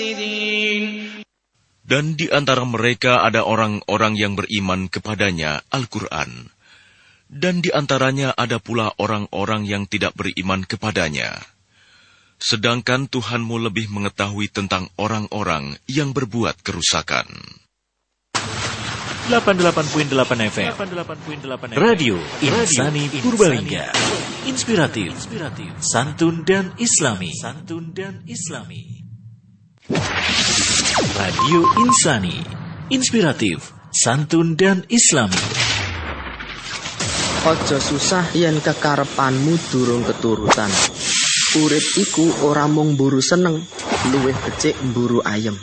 Dan di antara mereka ada orang-orang yang beriman kepadanya, Al-Quran. Dan di antaranya ada pula orang-orang yang tidak beriman kepadanya. Sedangkan Tuhanmu lebih mengetahui tentang orang-orang yang berbuat kerusakan. 88.8 FM Radio Insani Purbalingga. Inspiratif, santun dan islami. Radio Insani, inspiratif, santun dan islami. Aja susah yen kekarepanmu durung keturutan. Urip iku ora mung mburu seneng, luwih becik mburu ayem.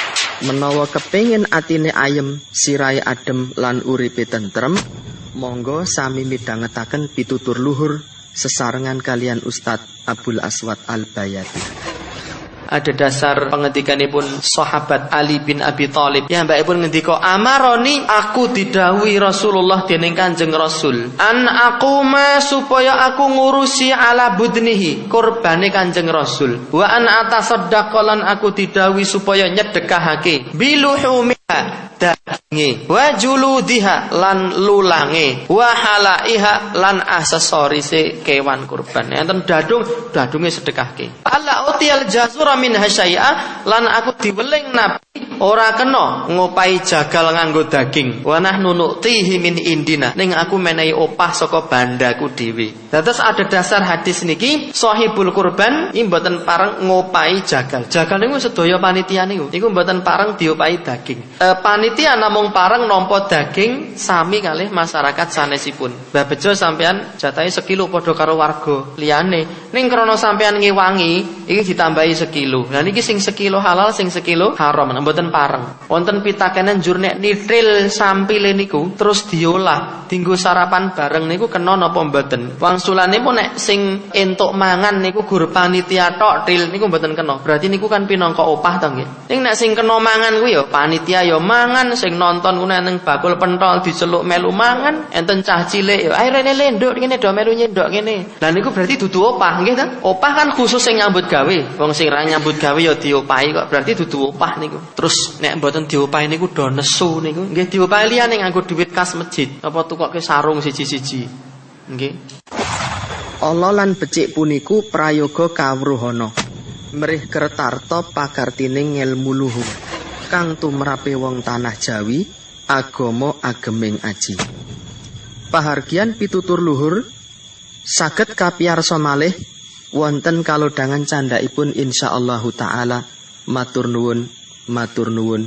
Menawa kepengin atine ayem, sirahe adem lan uripe tentrem, monggo sami midhangetaken pitutur luhur sesarengan kalian Ustadz Abdul Aswad Al-Bayati. Ada dasar pengetikanipun sahabat Ali bin Abi Thalib. Ya mbakipun ngendika, amaroni aku didhawuhi Rasulullah dening Kanjeng Rasul. An aquma supaya aku ngurusi ala budnihi kurbane Kanjeng Rasul. Wa an atasaddaqa lan aku didhawuhi supaya nyedekahake biluhumiha daginge wa juludiha lan lulange wa halaiha lan aksesorise kewan kurban. Enten dadunge sedekahke. Ala utial jazura min hasyai'a lan aku diweling Nabi ora kena ngopahi jagal nganggo daging. Wa nahnu nu'tihi min indina. Ning aku menehi opah saka bandaku dhewe. Terus ada dasar hadis niki, sahibul kurban iki mboten pareng ngopahi jagal. Jagal niku sedaya panitia niku. Iku mboten pareng diopahi daging. Panitia namung pareng nampa daging sami kalih masyarakat sanesipun. Mbah Bejo sampean jatahe sekilo padha karo warga liyane. Ning krana sampean ngewangi iki ditambahi sekilo. Lah niki sing sekilo halal, sing sekilo haram, mboten pareng. Wonten pitakenen njur nek nitril sampile niku terus diolah dienggo sarapan bareng niku kena napa mboten? Wangsulane pun nek sing entuk mangan niku gur panitia tok tril niku mboten kena. Berarti niku kan pinangka opah to nggih. Ning nek sing kena mangan kuwi ya panitia ya mangan, sing nonton kuwi ning bakul pentol diceluk melu mangan, enten cah cilik ya ae rene lenduk kene do melu nyendok kene. Lah niku berarti dudu opah nggih ta? Opah kan khusus sing nyambut gawe. Wong sing ra nyambut gawe ya diopahi kok. Berarti dudu opah niku. Terus nek mboten diopahi niku do nesu niku. Nggih diopahi liyane nganggo dhuwit kas masjid. Apa tukokke sarung siji-siji. Nggih. Allah lan becik puniku prayoga kawruhana. Mrih Kertarta pakartining ngelmu luhur. Kang tumrape wong tanah Jawi, agama ageming aji. Pahargyan pitutur luhur saged kapiyarsa malih wonten kalodhangan candhaipun insyaallah taala. Matur nuwun.